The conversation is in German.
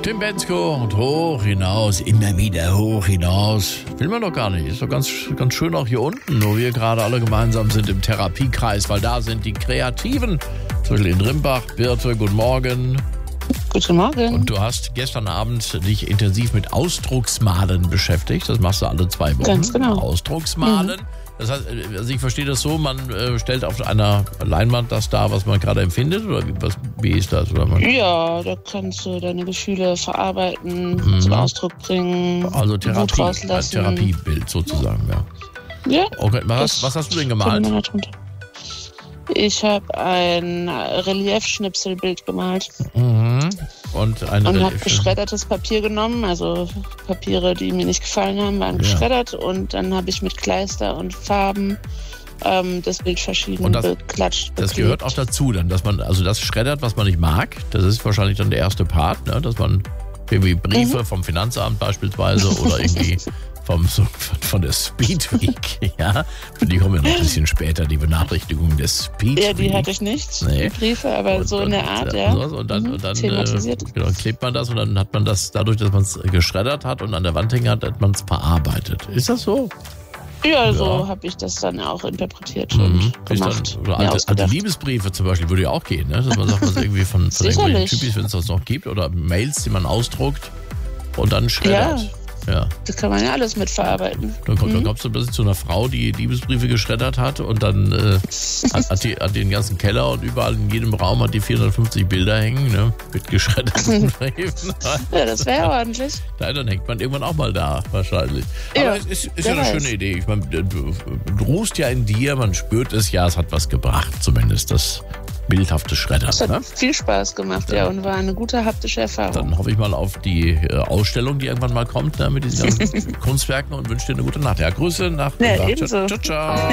Tim Bendzko und hoch hinaus, immer wieder hoch hinaus. Will man doch gar nicht. Ist doch ganz schön auch hier unten, wo wir gerade alle gemeinsam sind im Therapiekreis, weil da sind die Kreativen. Zum Beispiel in Rimbach. Birte, guten Morgen. Guten Morgen. Und du hast gestern Abend dich intensiv mit Ausdrucksmalen beschäftigt. Das machst du alle 2 Wochen. Ganz genau. Ausdrucksmalen. Das heißt, also ich verstehe das so, man stellt auf einer Leinwand das dar, was man gerade empfindet, oder wie ist das? Oder ja, da kannst du deine Gefühle verarbeiten, zum Ausdruck bringen, also Wut Therapie, ein rauslassen. Therapiebild sozusagen, ja. Ja. Okay, was hast du denn gemalt? Ich habe ein Reliefschnipselbild gemalt Und habe geschreddertes Papier genommen, also Papiere, die mir nicht gefallen haben, waren geschreddert, und dann habe ich mit Kleister und Farben das Bild verschieden beklatscht. Das gehört auch dazu, dann, dass man also das schreddert, was man nicht mag. Das ist wahrscheinlich dann der erste Part, ne? Dass man irgendwie Briefe vom Finanzamt beispielsweise oder irgendwie von der Speed Week, ja. Für die kommen ja noch ein bisschen später, die Benachrichtigungen des Speed Week. Ja, die hatte ich nicht, die Briefe, aber so in der Art, ja. Und dann thematisiert. klebt man das und dann hat man das, dadurch, dass man es geschreddert hat und an der Wand hängen hat man es verarbeitet. Ist das so? Ja, so habe ich das dann auch interpretiert und gemacht. Oder alte Liebesbriefe zum Beispiel würde ja auch gehen, ne? Dass man sagt, was irgendwie von irgendwelchen Typis, wenn es das noch gibt, oder Mails, die man ausdruckt und dann schreddert. Ja. Das kann man ja alles mitverarbeiten. Dann kommst du plötzlich zu einer Frau, die Liebesbriefe geschreddert hat, und dann hat die den ganzen Keller und überall in jedem Raum hat die 450 Bilder hängen, ne? Mit geschredderten Briefen. Ja, das wäre ordentlich. Dann hängt man irgendwann auch mal da, wahrscheinlich. Ja, aber es ist ja eine schöne Idee. Ich meine, du ruhst ja in dir, man spürt es ja, es hat was gebracht, zumindest das bildhafte Schreddern. Das hat viel Spaß gemacht, und war eine gute haptische Erfahrung. Dann hoffe ich mal auf die Ausstellung, die irgendwann mal kommt, ne, mit diesen ganzen Kunstwerken, und wünsche dir eine gute Nacht. Ja, Grüße nach ebenso. Ciao, ciao.